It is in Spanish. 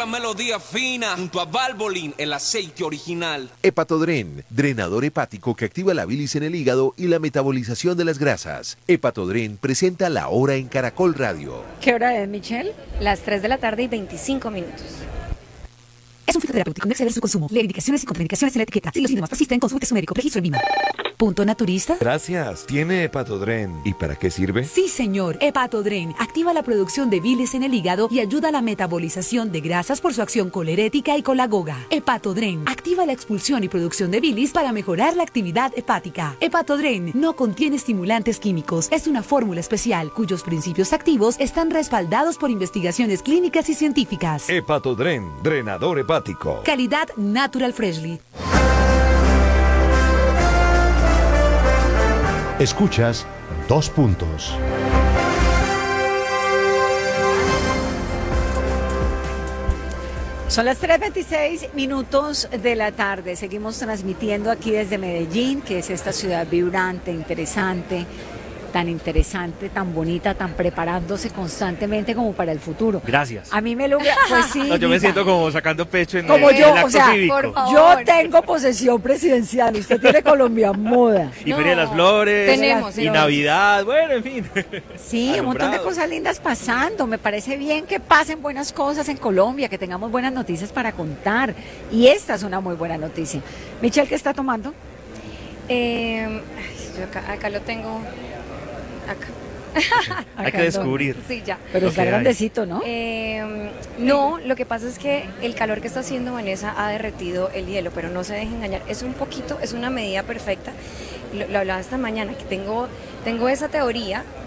melodía fina, junto a Valvoline, el aceite original. Hepatodren, drenador hepático que activa la bilis en el hígado y la metabolización de las grasas. Hepatodren presenta La Hora en Caracol Radio. ¿Qué hora es, Michelle? Las 3 de la tarde y 25 minutos. Es un fitoterapéutico, no exceder su consumo. Lee indicaciones y contraindicaciones en la etiqueta. Si los síntomas persisten, consulte a su médico. Registro en Lima. ¿Punto naturista? Gracias. ¿Tiene Hepatodren? ¿Y para qué sirve? Sí, señor. Hepatodren activa la producción de bilis en el hígado y ayuda a la metabolización de grasas por su acción colerética y colagoga. Hepatodren activa la expulsión y producción de bilis para mejorar la actividad hepática. Hepatodren no contiene estimulantes químicos. Es una fórmula especial cuyos principios activos están respaldados por investigaciones clínicas y científicas. Hepatodren, drenador hepático. Calidad Natural Freshly. Escuchas 2 puntos. Son las 3:26 minutos de la tarde. Seguimos transmitiendo aquí desde Medellín, que es esta ciudad vibrante, interesante, tan interesante, tan bonita, tan preparándose constantemente como para el futuro. Gracias. A mí me logra, pues sí. No, yo me siento como sacando pecho en como el yo, acto o sea, cívico. por favor. Yo tengo posesión presidencial, usted tiene Colombia Moda. Y Feria de las Flores, tenemos, y Navidad, bueno, en fin. Sí, un montón de cosas lindas pasando. Me parece bien que pasen buenas cosas en Colombia, que tengamos buenas noticias para contar. Y esta es una muy buena noticia. Michelle, ¿qué está tomando? Yo acá lo tengo. Acá. Hay que Acá descubrir. Sí, ya. Pero Lo está que hay. grandecito, ¿no? No, lo que pasa es que el calor que está haciendo Vanessa ha derretido el hielo, pero no se deje engañar. Es un poquito, es una medida perfecta. Lo hablaba esta mañana, que tengo esa teoría